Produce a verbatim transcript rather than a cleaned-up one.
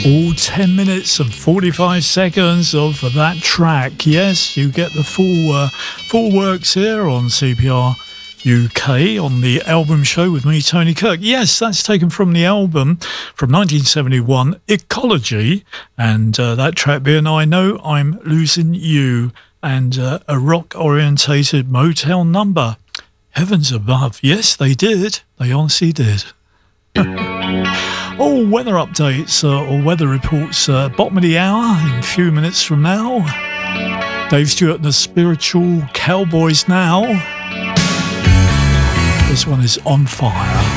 All ten minutes and forty-five seconds of that track. Yes, you get the full uh, full works here on C P R U K on the album show with me, Tony Kirk. Yes, that's taken from the album from nineteen seventy-one, Ecology, and uh, that track being I Know I'm Losing You, and uh, a rock-orientated Motown number. Heavens above. Yes, they did. They honestly did. All weather updates uh, or weather reports, uh, bottom of the hour in a few minutes from now. Dave Stewart and the Spiritual Cowboys now. This one is On Fire.